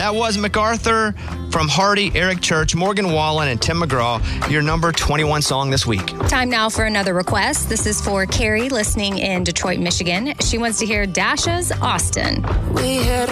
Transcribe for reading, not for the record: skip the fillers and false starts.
That was MacArthur from Hardy, Eric Church, Morgan Wallen, and Tim McGraw, your number 21 song this week. Time now for another request. This is for Carrie listening in Detroit, Michigan. She wants to hear Dasha's Austin.